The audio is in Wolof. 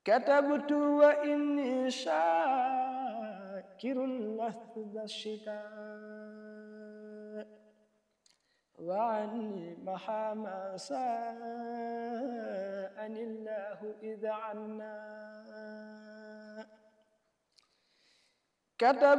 كتبت وإني شاكر لحظ الشتاء وعني محا ما ساءني الله إذ عنا